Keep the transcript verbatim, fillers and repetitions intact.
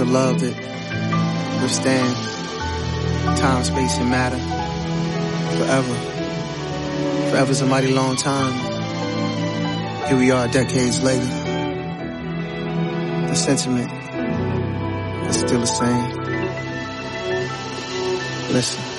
of love that withstand time, space, and matter forever. Forever's a mighty long time. Here we are decades later. The sentiment is still the same. Listen.